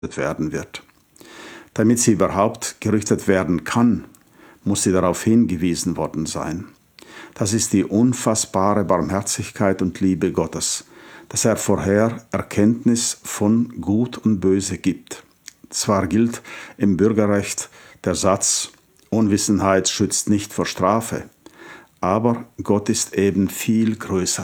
werden wird. Damit sie überhaupt gerichtet werden kann, muss sie darauf hingewiesen worden sein. Das ist die unfassbare Barmherzigkeit und Liebe Gottes, dass er vorher Erkenntnis von Gut und Böse gibt. Zwar gilt im Bürgerrecht der Satz, Unwissenheit schützt nicht vor Strafe, aber Gott ist eben viel größer.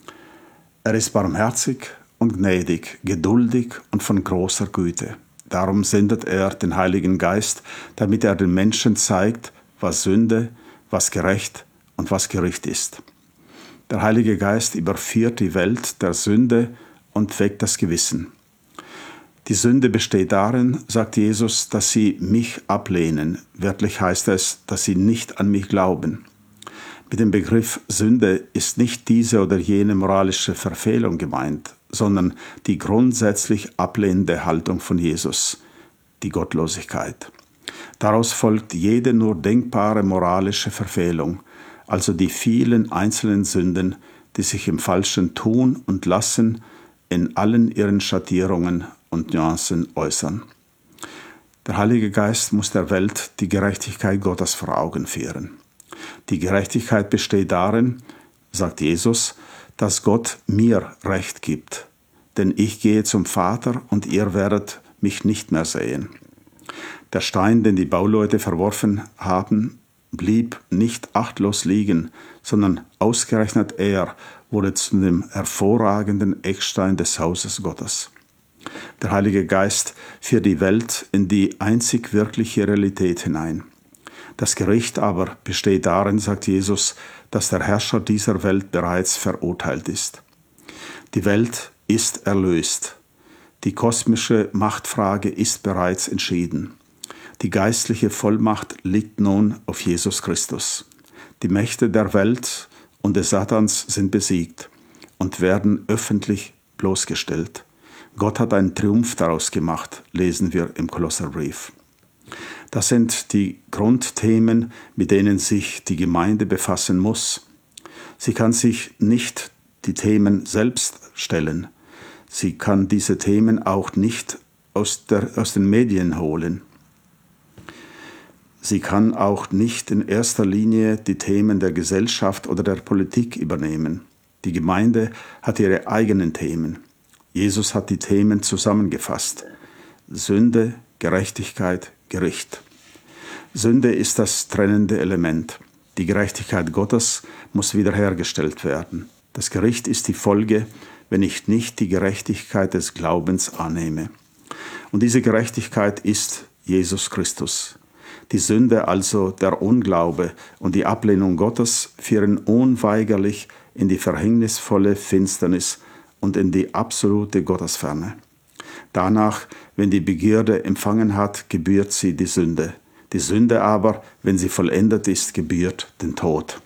Er ist barmherzig und gnädig, geduldig und von großer Güte. Darum sendet er den Heiligen Geist, damit er den Menschen zeigt, was Sünde, was gerecht und was Gericht ist. Der Heilige Geist überführt die Welt der Sünde und weckt das Gewissen. Die Sünde besteht darin, sagt Jesus, dass sie mich ablehnen. Wörtlich heißt es, dass sie nicht an mich glauben. Mit dem Begriff Sünde ist nicht diese oder jene moralische Verfehlung gemeint, sondern die grundsätzlich ablehnende Haltung von Jesus, die Gottlosigkeit. Daraus folgt jede nur denkbare moralische Verfehlung, also die vielen einzelnen Sünden, die sich im falschen Tun und Lassen in allen ihren Schattierungen und Nuancen äußern. Der Heilige Geist muss der Welt die Gerechtigkeit Gottes vor Augen führen. Die Gerechtigkeit besteht darin, sagt Jesus, dass Gott mir Recht gibt, denn ich gehe zum Vater und ihr werdet mich nicht mehr sehen. Der Stein, den die Bauleute verworfen haben, blieb nicht achtlos liegen, sondern ausgerechnet er wurde zu dem hervorragenden Eckstein des Hauses Gottes. Der Heilige Geist führt die Welt in die einzig wirkliche Realität hinein. Das Gericht aber besteht darin, sagt Jesus, dass der Herrscher dieser Welt bereits verurteilt ist. Die Welt ist erlöst. Die kosmische Machtfrage ist bereits entschieden. Die geistliche Vollmacht liegt nun auf Jesus Christus. Die Mächte der Welt und des Satans sind besiegt und werden öffentlich bloßgestellt. Gott hat einen Triumph daraus gemacht, lesen wir im Kolosserbrief. Das sind die Grundthemen, mit denen sich die Gemeinde befassen muss. Sie kann sich nicht die Themen selbst stellen. Sie kann diese Themen auch nicht aus den Medien holen. Sie kann auch nicht in erster Linie die Themen der Gesellschaft oder der Politik übernehmen. Die Gemeinde hat ihre eigenen Themen. Jesus hat die Themen zusammengefasst. Sünde, Gerechtigkeit, Gericht. Sünde ist das trennende Element. Die Gerechtigkeit Gottes muss wiederhergestellt werden. Das Gericht ist die Folge, wenn ich nicht die Gerechtigkeit des Glaubens annehme. Und diese Gerechtigkeit ist Jesus Christus. Die Sünde, also der Unglaube und die Ablehnung Gottes, führen unweigerlich in die verhängnisvolle Finsternis und in die absolute Gottesferne. Danach, wenn die Begierde empfangen hat, gebührt sie die Sünde. Die Sünde aber, wenn sie vollendet ist, gebührt den Tod.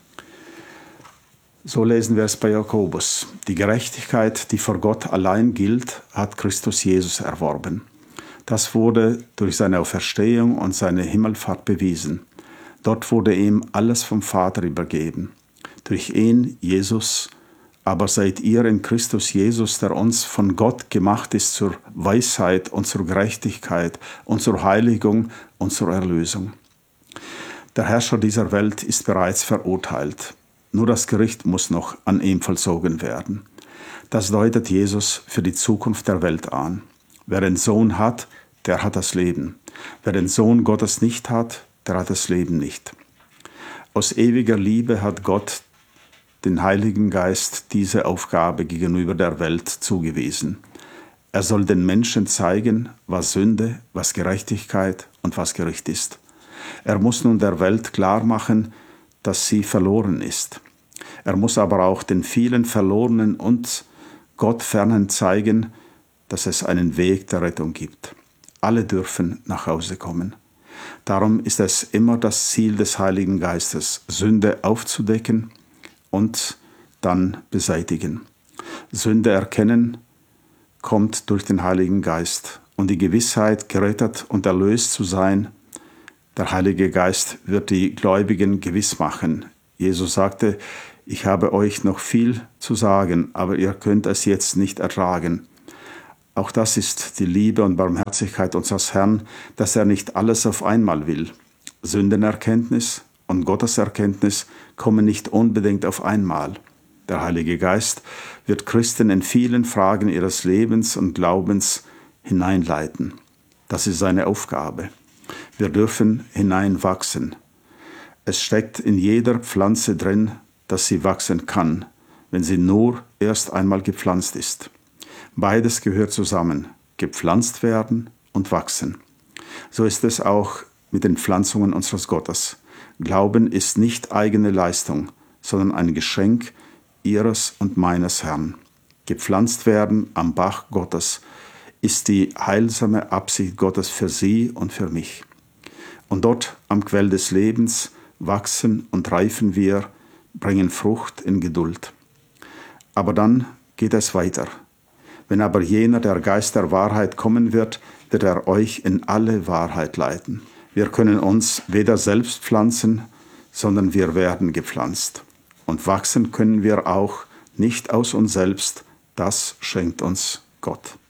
So lesen wir es bei Jakobus. Die Gerechtigkeit, die vor Gott allein gilt, hat Christus Jesus erworben. Das wurde durch seine Auferstehung und seine Himmelfahrt bewiesen. Dort wurde ihm alles vom Vater übergeben. Durch ihn, Jesus, aber seid ihr in Christus Jesus, der uns von Gott gemacht ist zur Weisheit und zur Gerechtigkeit und zur Heiligung und zur Erlösung. Der Herrscher dieser Welt ist bereits verurteilt. Nur das Gericht muss noch an ihm vollzogen werden. Das deutet Jesus für die Zukunft der Welt an. Wer den Sohn hat, der hat das Leben. Wer den Sohn Gottes nicht hat, der hat das Leben nicht. Aus ewiger Liebe hat Gott den Heiligen Geist diese Aufgabe gegenüber der Welt zugewiesen. Er soll den Menschen zeigen, was Sünde, was Gerechtigkeit und was Gericht ist. Er muss nun der Welt klar machen, dass sie verloren ist. Er muss aber auch den vielen Verlorenen und Gottfernen zeigen, dass es einen Weg der Rettung gibt. Alle dürfen nach Hause kommen. Darum ist es immer das Ziel des Heiligen Geistes, Sünde aufzudecken und dann beseitigen. Sünde erkennen kommt durch den Heiligen Geist und die Gewissheit, gerettet und erlöst zu sein. Der Heilige Geist wird die Gläubigen gewiss machen. Jesus sagte, ich habe euch noch viel zu sagen, aber ihr könnt es jetzt nicht ertragen. Auch das ist die Liebe und Barmherzigkeit unseres Herrn, dass er nicht alles auf einmal will. Sündenerkenntnis und Gotteserkenntnis kommen nicht unbedingt auf einmal. Der Heilige Geist wird Christen in vielen Fragen ihres Lebens und Glaubens hineinleiten. Das ist seine Aufgabe. Wir dürfen hineinwachsen. Es steckt in jeder Pflanze drin, dass sie wachsen kann, wenn sie nur erst einmal gepflanzt ist. Beides gehört zusammen, gepflanzt werden und wachsen. So ist es auch mit den Pflanzungen unseres Gottes. Glauben ist nicht eigene Leistung, sondern ein Geschenk ihres und meines Herrn. Gepflanzt werden am Bach Gottes ist die heilsame Absicht Gottes für sie und für mich. Und dort am Quell des Lebens wachsen und reifen wir, bringen Frucht in Geduld. Aber dann geht es weiter. Wenn aber jener, der Geist der Wahrheit kommen wird, wird er euch in alle Wahrheit leiten. Wir können uns weder selbst pflanzen, sondern wir werden gepflanzt. Und wachsen können wir auch nicht aus uns selbst, das schenkt uns Gott.